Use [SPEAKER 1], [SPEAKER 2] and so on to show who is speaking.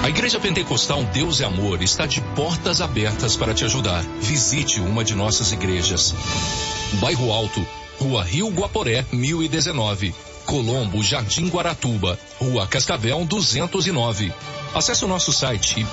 [SPEAKER 1] A Igreja Pentecostal Deus é Amor está de portas abertas para te ajudar. Visite uma de nossas igrejas. Bairro Alto, Rua Rio Guaporé, 1019. Colombo, Jardim Guaratuba, Rua Cascavel 209. Acesse o nosso site